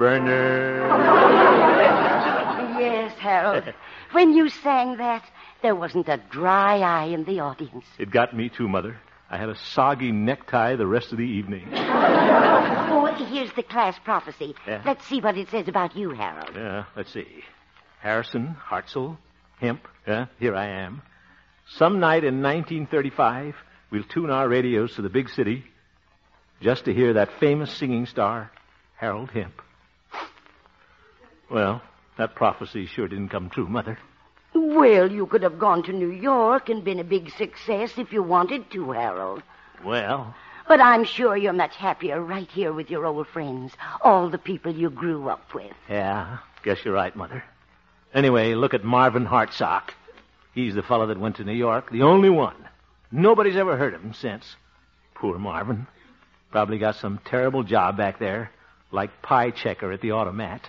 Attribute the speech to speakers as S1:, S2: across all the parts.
S1: burner.
S2: Yes, Harold. When you sang that, there wasn't a dry eye in the audience.
S1: It got me too, Mother. I had a soggy necktie the rest of the evening.
S2: Oh, here's the class prophecy.
S1: Yeah.
S2: Let's see what it says about you, Harold.
S1: Yeah, let's see. Harrison, Hartzell, Hemp. Yeah, here I am. Some night in 1935, we'll tune our radios to the big city just to hear that famous singing star, Harold Hemp. Well, that prophecy sure didn't come true, Mother.
S2: Well, you could have gone to New York and been a big success if you wanted to, Harold.
S1: Well,
S2: But I'm sure you're much happier right here with your old friends, all the people you grew up with.
S1: yeah, guess you're right, Mother. Anyway, look at Marvin Hartsock. He's the fellow that went to New York, the only one. Nobody's ever heard of him since. Poor Marvin. Probably got some terrible job back there, like pie checker at the automat.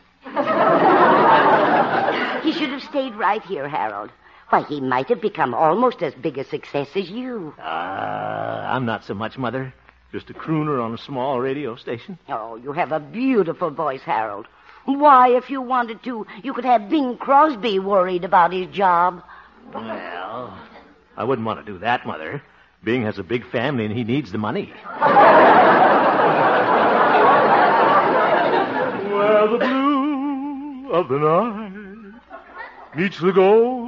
S2: He should have stayed right here, Harold. Why, he might have become almost as big a success as you.
S1: I'm not so much, Mother. Just a crooner on a small radio station.
S2: Oh, you have a beautiful voice, Harold. Why, if you wanted to, you could have Bing Crosby worried about his job.
S1: Well, I wouldn't want to do that, Mother. Bing has a big family and he needs the money. Where the blue of the night meets the gold